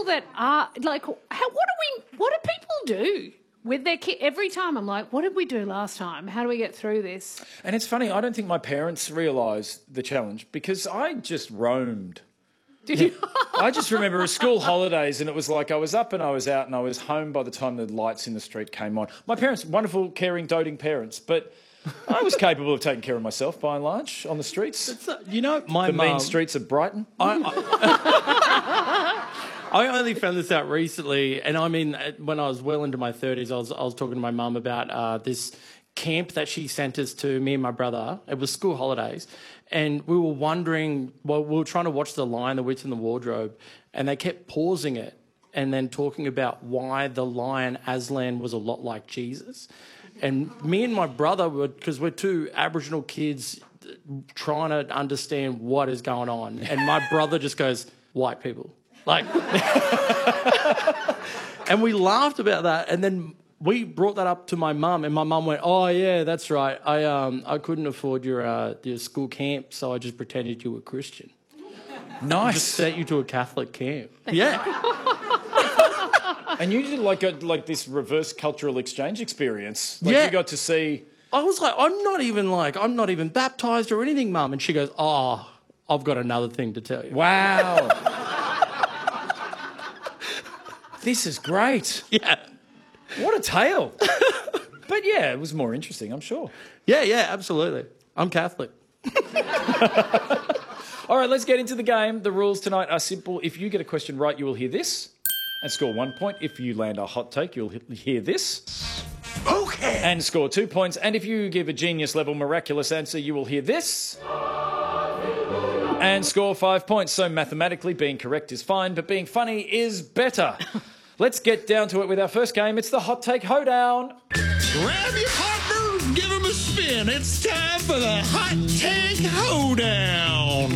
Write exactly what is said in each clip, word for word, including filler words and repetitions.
people that are like, how, what do we? What do people do with their kid? Every time I'm like, what did we do last time? How do we get through this? And it's funny. I don't think my parents realised the challenge because I just roamed. Did you? I just remember it was school holidays and it was like I was up and I was out and I was home by the time the lights in the street came on. My parents, wonderful, caring, doting parents, but I was capable of taking care of myself by and large on the streets. It's, uh, you know, my the mum, mean streets of Brighton. I, I, I only found this out recently, and I mean, when I was well into my thirties, I was I was talking to my mum about uh, this camp that she sent us to, me and my brother. It was school holidays. And we were wondering, well, we were trying to watch The Lion, the Witch and the Wardrobe, and they kept pausing it and then talking about why the lion Aslan was a lot like Jesus. And me and my brother, were because we're two Aboriginal kids trying to understand what is going on. And my brother just goes, white people. Like, and we laughed about that. And then we brought that up to my mum, and my mum went, "Oh yeah, that's right. I um I couldn't afford your uh, your school camp, so I just pretended you were Christian. Nice. Just sent you to a Catholic camp." Yeah. And you did like a, like this reverse cultural exchange experience. Like Yeah. you got to see. I was like, I'm not even like I'm not even baptized or anything, Mum. And she goes, "Oh, I've got another thing to tell you." Wow. This is great. Yeah. What a tale. But yeah, it was more interesting, I'm sure. Yeah, yeah, absolutely. I'm Catholic. All right, let's get into the game. The rules tonight are simple. If you get a question right, you will hear this and score one point. If you land a hot take, you'll hear this. Okay. And score two points. And if you give a genius-level miraculous answer, you will hear this. And score five points. So mathematically, being correct is fine, but being funny is better. Let's get down to it with our first game. It's the Hot Take Hoedown. Grab your partner, give him a spin. It's time for the Hot Take Hoedown.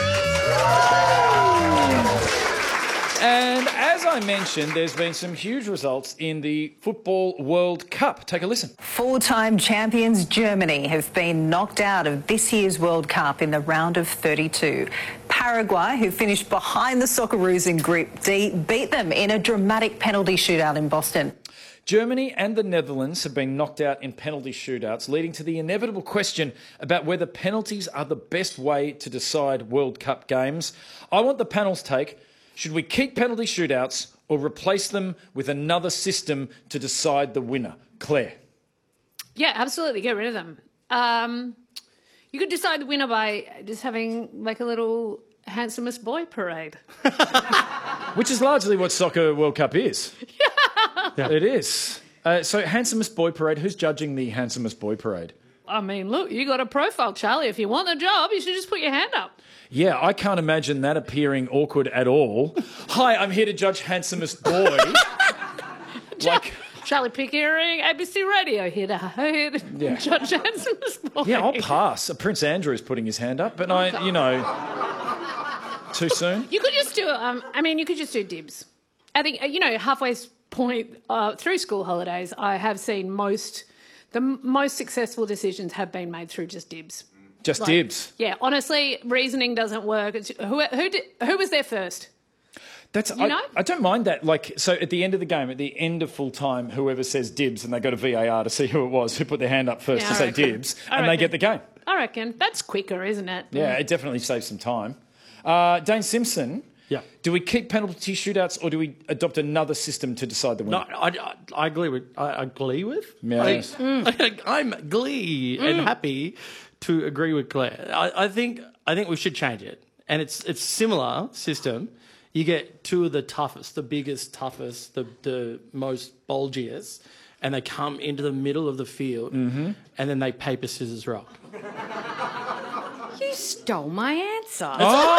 Yeah! And as I mentioned, there's been some huge results in the Football World Cup. Take a listen. Four-time champions Germany have been knocked out of this year's World Cup in the round of thirty-two. Paraguay, who finished behind the Socceroos in Group D, beat them in a dramatic penalty shootout in Boston. Germany and the Netherlands have been knocked out in penalty shootouts, leading to the inevitable question about whether penalties are the best way to decide World Cup games. I want the panel's take. Should we keep penalty shootouts or replace them with another system to decide the winner? Claire. Yeah, absolutely. Get rid of them. Um, you could decide the winner by just having like a little handsomest boy parade. Which is largely what Soccer World Cup is. Yeah. It is. Uh, so, handsomest boy parade. Who's judging the handsomest boy parade? I mean, look, you got a profile, Charlie. If you want the job, you should just put your hand up. Yeah, I can't imagine that appearing awkward at all. Hi, I'm here to judge handsomest boy. Like, Charlie Pickering, A B C Radio, here to, here to Yeah. judge handsomest boy. yeah, I'll pass. Prince Andrew's putting his hand up, but I, you know, too soon. You could just do, um, I mean, you could just do dibs. I think, you know, halfway point uh, through school holidays, I have seen most, the m- most successful decisions have been made through just dibs. Just Like, dibs. Yeah, honestly, reasoning doesn't work. It's, who who did, who was there first? That's You I, know? I don't mind that. Like, so at the end of the game, at the end of full time, whoever says dibs, and they go to V A R to see who it was who put their hand up first Yeah, to I say reckon. dibs, I and they reckon. get the game. I reckon that's quicker, isn't it? Yeah, it definitely saves some time. Uh, Dane Simpson. Yeah. Do we keep penalty shootouts or do we adopt another system to decide the No, winner? I, I, I agree with. I, I glee with. Yes. I, I'm glee and happy to agree with Claire. I, I think I think we should change it, and it's it's similar system. You get two of the toughest, the biggest, toughest, the the most bulgiest, and they come into the middle of the field, and then they paper scissors rock. You stole my answer.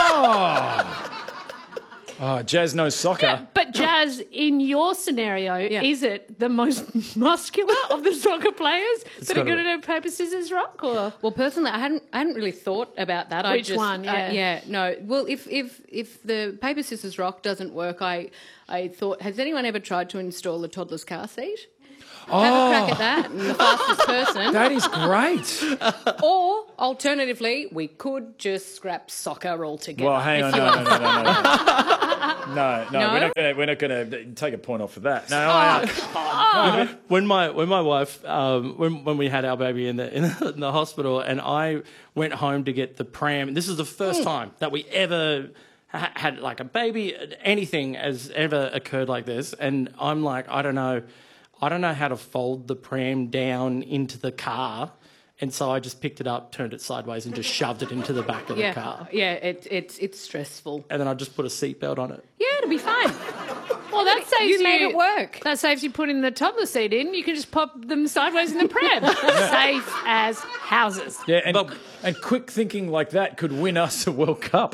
Oh! Oh, Jazz knows soccer. Yeah, but Jazz, in your scenario, Yeah. is it the most muscular of the soccer players that are gotta going to do paper, scissors, rock? Or Well, personally, I hadn't I hadn't really thought about that. I Which just, one? uh, Yeah. yeah, no. Well, if if if the paper scissors rock doesn't work, I I thought, has anyone ever tried to install a toddler's car seat? Have a crack at that, and the fastest person. That is great. Or alternatively, we could just scrap soccer altogether. Well, hang on, If you no, no, no, no, no. No, no, No? we're not gonna we're not gonna take a point off for that. No, I, uh, When my when my wife um, when when we had our baby in the, in the in the hospital, and I went home to get the pram. This is the first time that we ever ha- had like a baby. Anything has ever occurred like this, and I'm like, I don't know, I don't know how to fold the pram down into the car. And so I just picked it up, turned it sideways, and just shoved it into the back of Yeah, the car. yeah, it, it's it's stressful. And then I just put a seatbelt on it. Yeah, it'll be fine. Well, that saves you. You made it work. That saves you putting the toddler seat in. You can just pop them sideways in the pram. Safe as houses. yeah, and, and quick thinking like that could win us a World Cup.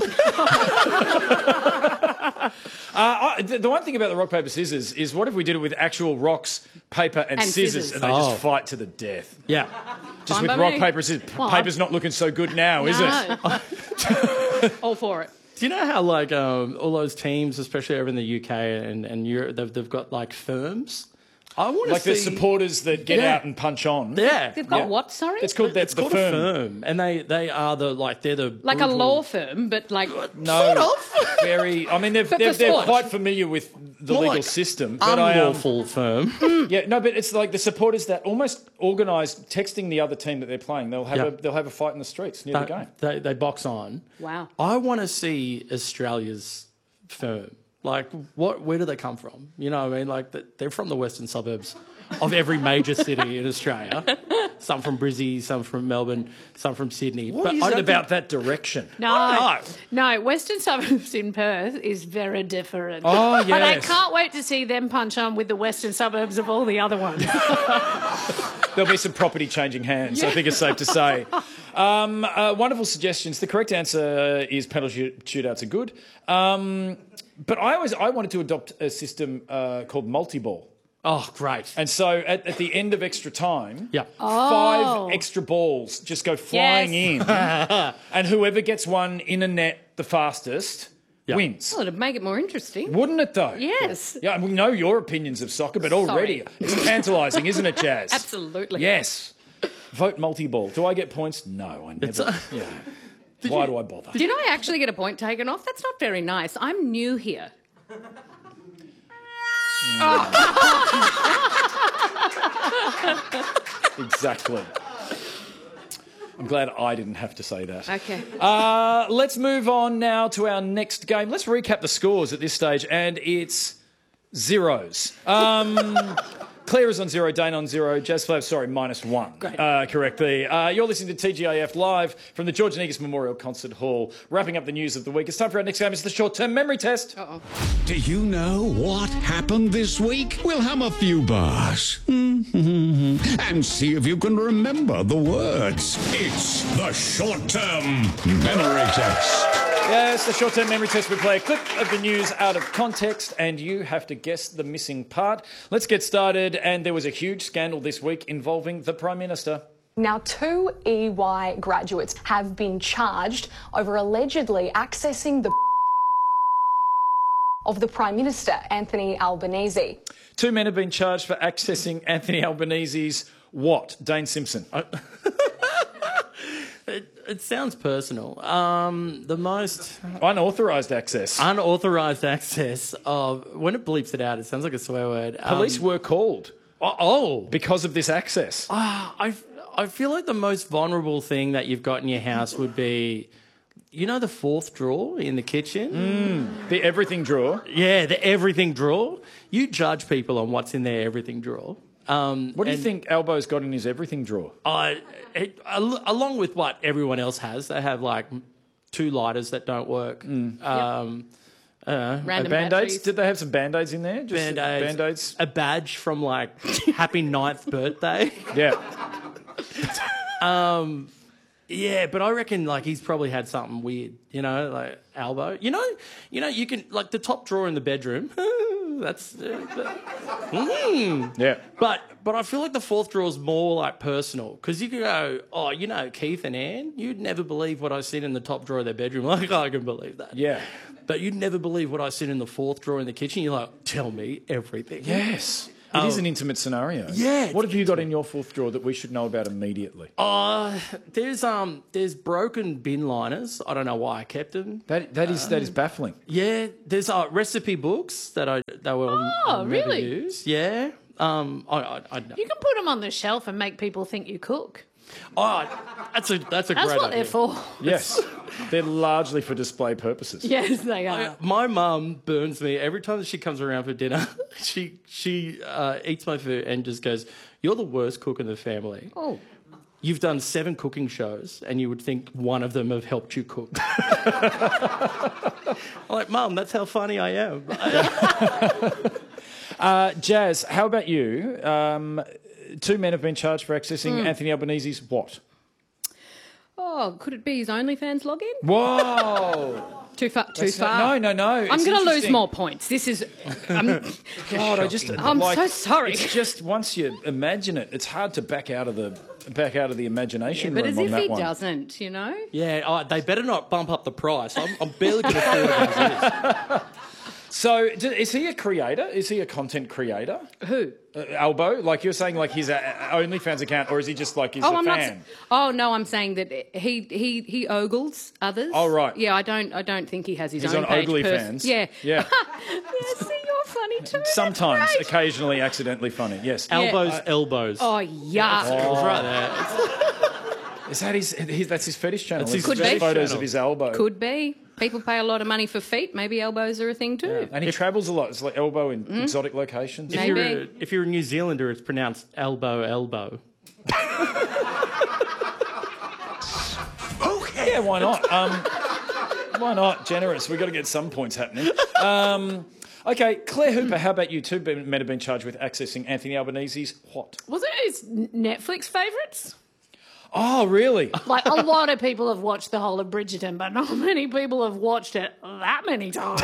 Uh, I, the, the one thing about the rock, paper, scissors is what if we did it with actual rocks, paper and, And scissors, scissors. and they Oh. just fight to the death? Yeah. Just Fine with by rock, me. paper, scissors. Well, Paper's not looking so good now, is it? No. All for it. Do you know how like um, all those teams, especially over in the U K and and Europe, they've, they've got like firms? I want to Like see the supporters that get Yeah. out and punch on. Yeah, They've got Yeah. what, sorry? It's called that's it's the called firm. a firm, and they they are the like they're the like a brutal- law firm, but like No, sort of. very. I mean, they're But they're, for they're sport. quite familiar with the More legal like system. But I, um, unlawful firm. yeah, no, but it's like the supporters that almost organise texting the other team that they're playing. They'll have Yeah. a they'll have a fight in the streets near the game. they, they box on. Wow. I want to see Australia's firm. Like, what? Where do they come from? You know what I mean? Like, the, they're from the western suburbs of every major city in Australia. Some from Brizzy, some from Melbourne, some from Sydney. What is I it don't about that direction? No, think- no. Western suburbs in Perth is very different. Oh, But I yes. can't wait to see them punch on with the western suburbs of all the other ones. There'll be some property changing hands, I think it's safe to say. Um, uh, wonderful suggestions. The correct answer is penalty shoot- shootouts are good. Um, but I always I wanted to adopt a system uh, called multi-ball. Oh, great. And so at, at the end of extra time, Yeah. five extra balls just go flying in. And whoever gets one in a net the fastest Yeah. wins. Well, it'd make it more interesting. Wouldn't it, though? Yes. Yeah, and we know your opinions of soccer, but already Sorry. it's tantalising, isn't it, Jazz? Absolutely. Yes. Vote multi-ball. Do I get points? No, I never. uh, yeah. Why do I bother? Did I actually get a point taken off? That's not very nice. I'm new here. Exactly. I'm glad I didn't have to say that. Okay. Uh, let's move on now to our next game. Let's recap the scores at this stage, and it's zeros. Um, Claire is on zero, Dane on zero, Jazz Flav, sorry, minus one. Great. Uh, correctly. Uh, you're listening to T G A F live from the George Negus Memorial Concert Hall. Wrapping up the news of the week. It's time for our next game. It's the short-term memory test. Uh-oh. Do you know what happened this week? We'll hum a few bars and see if you can remember the words. It's the short-term memory test. Yes, the short-term memory test. We play a clip of the news out of context, and you have to guess the missing part. Let's get started. And there was a huge scandal this week involving the Prime Minister. Now, two E Y graduates have been charged over allegedly accessing the of the Prime Minister, Anthony Albanese. Two men have been charged for accessing Anthony Albanese's what? Dane Simpson. It, it sounds personal. Um, the most Unauthorised access. unauthorized access of when it bleeps it out, it sounds like a swear word. Um, Police were called oh, oh. because of this access. I I feel like the most vulnerable thing that you've got in your house would be, you know, the fourth drawer in the kitchen. The everything drawer. Yeah, the everything drawer. You judge people on what's in their everything drawer. Um, What do you and think Albo's got in his everything drawer? I, it, al- along with what everyone else has, they have like two lighters that don't work. Um, Random Band-Aids? batteries. Did they have some Band-Aids in there? Just Band-Aids, Band-Aids? a badge from like happy ninth birthday. Yeah. Yeah, but I reckon like he's probably had something weird, you know, like Albo. You know, you know, you can like the top drawer in the bedroom. That's, uh, mm. Yeah. But but I feel like the fourth drawer is more like personal because you could go, oh, you know, Keith and Anne, you'd never believe what I see in the top drawer of their bedroom. Like I can believe that. Yeah. But you'd never believe what I see in the fourth drawer in the kitchen. You're like, tell me everything. Yes. It is an intimate scenario. Yeah, What it's have you got in your fourth drawer that we should know about immediately? Uh, there's um there's broken bin liners. I don't know why I kept them. That that is that is baffling. Yeah, there's uh, recipe books that I that will Oh, I'll never really? use. Yeah. Um, I, I, I You can put them on the shelf and make people think you cook. oh, that's a that's a That's great what idea. they're for. Yes, they're largely for display purposes. Yes, they are. My mum burns me every time that she comes around for dinner. she she uh, eats my food and just goes, "You're the worst cook in the family. Oh. You've done seven cooking shows, and you would think one of them have helped you cook." I'm like, Mum, that's how funny I am. Uh, Jazz, how about you? Um, two men have been charged for accessing Hmm. Anthony Albanese's what? Oh, could it be his OnlyFans login? Whoa! Too far. Too That's not- far. no, no, no. I'm It's going to lose interesting. more points. This is. I'm, God, I just I'm like, so sorry. It's just once you imagine it, it's hard to back out of the back out of the imagination but room as on if that he one. doesn't, you know. Yeah, oh, they better not bump up the price. I'm, I'm barely going to afford it as is. So, d- is he a creator? Is he a content creator? Who? Uh, Albo, like you're saying, like his uh, OnlyFans account, or is he just like he's Oh, a I'm not. fan? s- Oh no, I'm saying that he he he ogles others. Oh, right. Yeah, I don't I don't think he has his He's own on page. OnlyFans. Yeah. Yeah. Yeah. See, you're funny too. That's Sometimes, great. occasionally, accidentally funny. Yes. Elbows, elbows. Oh yeah. It was right there. Is that his, his? That's his fetish channel. That's his It's just fetish photos channel. of his elbow. Could be. People pay a lot of money for feet. Maybe elbows are a thing too. And he travels a lot. It's like elbow in Mm. exotic locations. If Maybe. you're, a, if you're a New Zealander, it's pronounced elbow, elbow. Yeah, why not? Um, why not? Generous. We've got to get some points happening. Um, okay, Claire Hooper, how about you? Two men have been charged with accessing Anthony Albanese's what? Was it his Netflix favourites? Oh, really? Like, a lot of people have watched the whole of Bridgerton, but not many people have watched it that many times.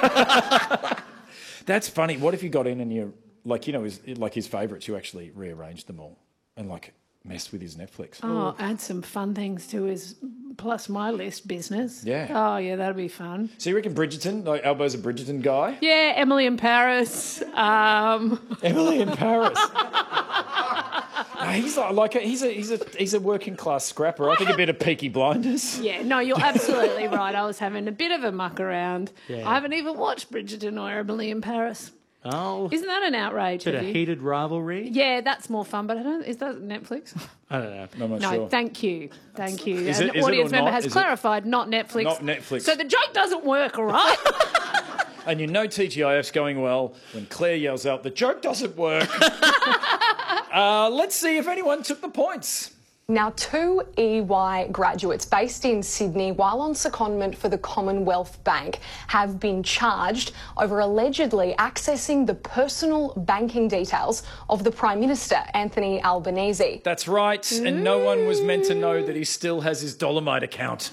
That's funny. What if you got in and you, like, you know, his, like his favourites, you actually rearranged them all and, like, messed with his Netflix? Oh, add some fun things to his plus my list business. Yeah. Oh, yeah, that'd be fun. So you reckon Bridgerton, like Albo's a Bridgerton guy? Yeah, Emily in Paris. Um, Emily in Paris. No, he's like, like a, he's a he's a he's a working class scrapper. I think a bit of Peaky Blinders. yeah, no, you're absolutely right. I was having a bit of a muck around. Yeah. I haven't even watched Bridgerton or Emily in Paris. Oh, Isn't that an outrage? bit have of you? heated rivalry. Yeah, that's more fun, but I don't. Is that Netflix? I don't know. I'm not No, sure. thank you, thank you. Is An it- is it audience or member not? has Is it- clarified, not Netflix. Not Netflix. So the joke doesn't work, all right? And you know T G I F's going well when Claire yells out, "The joke doesn't work." uh, let's see if anyone took the points. Now, two E Y graduates based in Sydney, while on secondment for the Commonwealth Bank, have been charged over allegedly accessing the personal banking details of the Prime Minister, Anthony Albanese. That's right, and no one was meant to know that he still has his Dolomite account.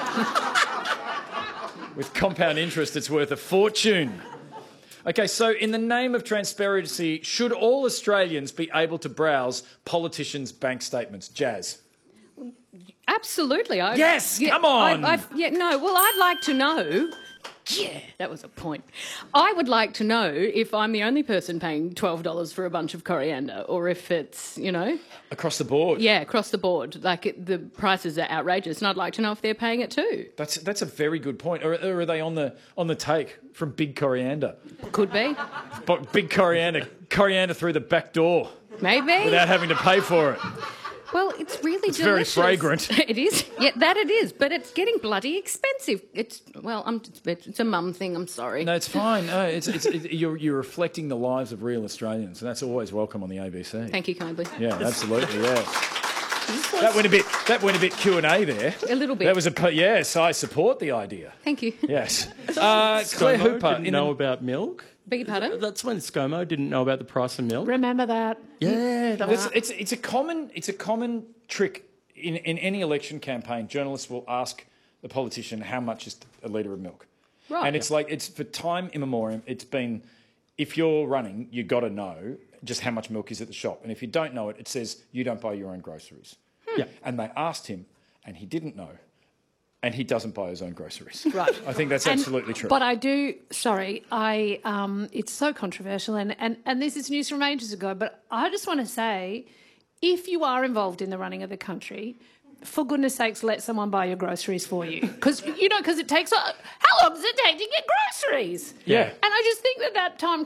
With compound interest, it's worth a fortune. Okay, so in the name of transparency, should all Australians be able to browse politicians' bank statements? Jazz. Absolutely. I, Yes, come on. I, I, yeah, no. Well, I'd like to know. Yeah, that was a point. I would like to know if I'm the only person paying twelve dollars for a bunch of coriander, or if it's, you know, Across the board. yeah, across the board. Like it, the prices are outrageous, and I'd like to know if they're paying it too. That's that's a very good point. Or, or are they on the on the take from Big Coriander? Could be, But Big Coriander, coriander through the back door maybe. without having to pay for it. Well, it's really It's very delicious. fragrant. It is. Yeah, that it is. But it's getting bloody expensive. It's well, I'm. It's a mum thing. I'm sorry. No, it's fine. No, it's, it's, it, you're, you're reflecting the lives of real Australians, and that's always welcome on the A B C. Thank you kindly. Yeah, absolutely. Yeah. That went a bit. That went a bit Q and A there. A little bit. That was a po- yes. I support the idea. Thank you. Yes. Uh, Claire ScoMo Hooper. didn't in know the- about milk. Beg your pardon? That's when ScoMo didn't know about the price of milk. Remember that. Yeah, that It's, it's it's a common it's a common trick in in any election campaign. Journalists will ask the politician how much is a litre of milk, Right. and it's like it's for time immemorial. It's been if you're running, you got to know just how much milk is at the shop, and if you don't know it, it says you don't buy your own groceries. Yeah. And they asked him, and he didn't know. and he doesn't buy his own groceries. Right. I think that's And- absolutely true. But I do, sorry, I um, it's so controversial, and, and, and this is news from ages ago, but I just want to say, if you are involved in the running of the country, for goodness sakes, let someone buy your groceries for you. Because, you know, because it takes, a, how long does it take to get groceries? Yeah. And I just think that that time